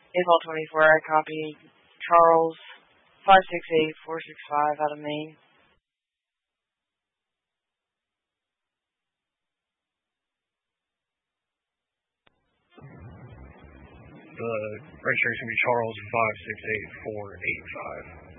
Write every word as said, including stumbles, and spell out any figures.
April twenty-four, I copy Charles five six eight four six five out of Maine. The registration will be Charles five six eight four eight five.